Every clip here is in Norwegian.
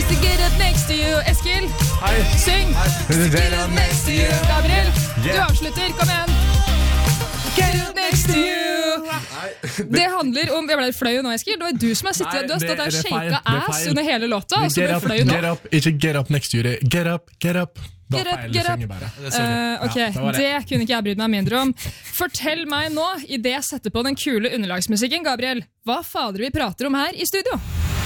It's to get up next to you. Eskil, Hei. syng. It's to get up next to you. Gabriel, du Yeah. avslutter. Kom igjen. Get up next to you. Det handler om, jeg ble flau nå, Eskil. Det var du som har sittet, Nei, du har stått der og det er feil. shaket Det er ass feil. under hele låta, og så ble Get du up, flau nå. get up. Ikke get up next to you, det er get up, get up. Det Get var up, feil, get du up. synger bare. Ok, Ja, det var det. det kunne ikke jeg brydd meg mindre om. Fortell meg nå, i det jeg setter på den kule underlagsmusikken, Gabriel, hva fader vi prater om her i studio?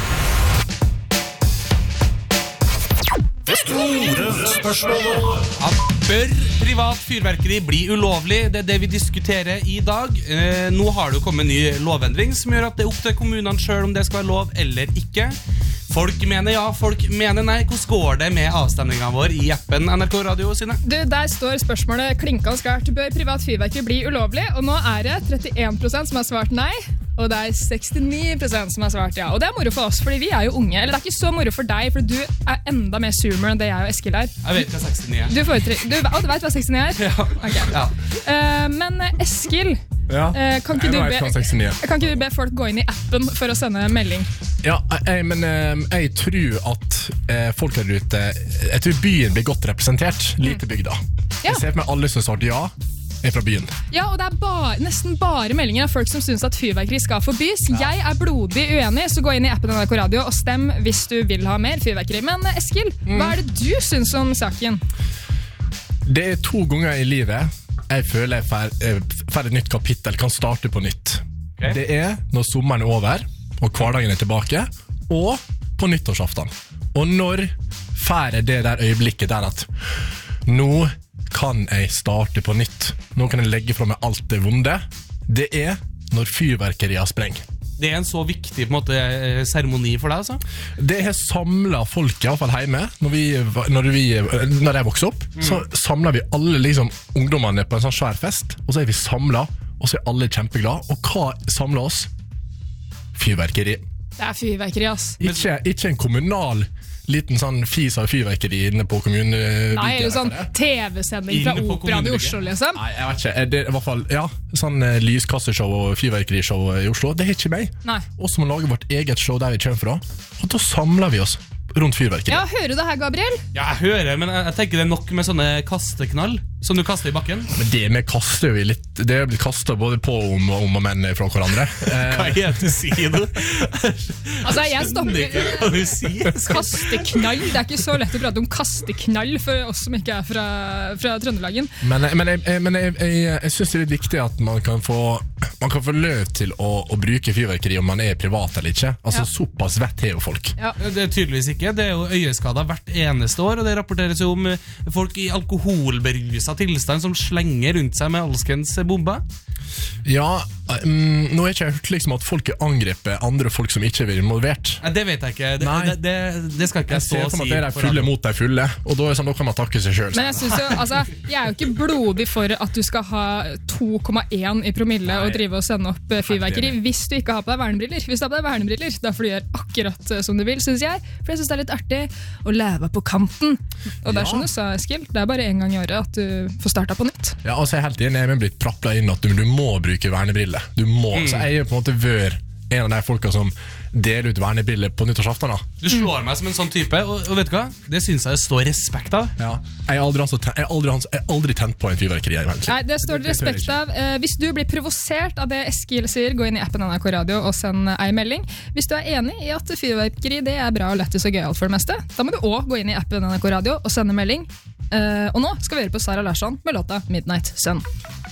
Det store spørsmålet. Bør privat fyrverkeri bli ulovlig? Det er det vi diskuterer i dag. Nå har det jo kommet en ny lovendring som gjør at det er opp til kommunene selv om det skal være lov eller ikke. Folk mener ja, folk mener nei. Hvordan går det med avstemningen vår i appen NRK Radio, Synne? Du, der står spørsmålet klinkende skarpt. Bør privat fyrverkeri bli ulovlig? Og nå er det 31% som har svart nei, og det er 69% som har svart ja. Og det er moro for oss, fordi vi er jo unge. Eller det er ikke så moro for deg, for du er enda mer zoomer enn det jeg og Eskil er. Jeg vet hva 69 er. Du vet hva 69 er? Ja. Ok. Ja. Men Eskil, Ja, kan ikke jeg vet hva 69 er. kan ikke du be folk gå inn i appen for å sende melding? Ja, men jeg tror at folk der ute, jeg tror byen blir godt representert, lite bygda. Ja. Jeg ser for meg alle som svarte ja, er fra byen. Ja, og det er nesten bare meldinger av folk som synes at fyrverkeri skal forbys. Jeg er blodig uenig, så gå inn i appen NRK Radio og stem hvis du vil ha mer fyrverkeri. Men Eskil, hva er det du synes om saken? Det er 2 ganger i livet jeg føler jeg får et nytt kapittel, kan starte på nytt. Ok. Det er når sommeren er over, og hverdagen er tilbake, og på nyttårsaften. Og når får jeg det der øyeblikket der at nå kan jeg starte på nytt, nå kan jeg legge fra meg alt det vonde, det er når fyrverkerier sprenger. Det er en så viktig på en måte, seremoni for deg, altså? Det har samlet folk, i hvert fall hjemme. Når jeg vokser opp, så samler vi alle liksom, ungdommene på en sånn svær fest, og så er vi samlet, og så er alle kjempeglade. Og hva samler oss? Fyrverkeri. Det er fyrverkeri, ass. Ikke en kommunal liten sånn fis av fyrverkeri inne på kommunebygget. Nei, eller sånn TV-sending fra Inne på Operaen i kommunebygget. Oslo, liksom. Nei, jeg vet ikke. Det er i hvert fall, ja, sånn lyskasseshow og fyrverkerishow i Oslo. Det er ikke meg. Nei. Oss må lage vårt eget show der vi kommer fra, og da samler vi oss rundt fyrverkeri. Ja, hører du det her, Gabriel? Ja, jeg hører, men jeg tenker det er nok med sånne kasteknall som du kaster i bakken. Men det med kaster vi litt. Det er blitt kastet både på om og menn fra hverandre. Hva er det du sier nå? Altså, jeg stopper Hva du sier? kasteknall. Det er ikke så lett å prate om kasteknall for oss som ikke er fra Trøndelagen. Men jeg synes det er litt viktig at man kan få løv til å bruke fyrverkeri om man er privat eller ikke. Altså, Ja. såpass vett er jo folk. Ja. Det er tydeligvis ikke. Det er jo øyeskader hvert eneste år, og det rapporteres jo om folk i alkoholberusa tilstand som slenger rundt seg med alskens bomber. Ja, nå er ikke jeg hørt liksom at folk angriper andre folk som ikke er involvert. Nei, det vet jeg ikke. Nei. Det skal ikke Jeg jeg stå ser og for meg si. at det er på fulle radio. mot de fulle, og da er det sånn, da kan man takke seg selv. Men jeg synes jo, altså, jeg er jo ikke blodig for at du skal ha 2,1 i promille og drive og sende opp fyrverkeri hvis du ikke har på deg vernebriller. Hvis du har på deg vernebriller, da får du gjøre akkurat som du vil, synes jeg. For jeg synes det er litt artig å leve på kanten. Og det er som du sa, Eskil, det er bare en gang i året at du får startet på nytt. Ja, altså jeg er helt enig, jeg er blitt prapplet inn at du må bruke vernebriller. Du må, så jeg er på en måte en av de folka som deler ut vernebriller på nyttårsaften. Du slår meg som en sånn type, og vet du hva? Det synes jeg det står respekt av. Ja. Jeg har aldri tent på en fyrverkeri. Nei, det står det respekt av. Hvis du blir provosert av det Eskil sier, gå inn i appen NRK Radio og send ei melding. Hvis du er enig i at fyrverkeri det er bra og lettest og gøyalt for det meste, da må du også gå inn i appen NRK Radio og sende melding. Og nå skal vi høre på Sara Larsson med låta Midnight Sun.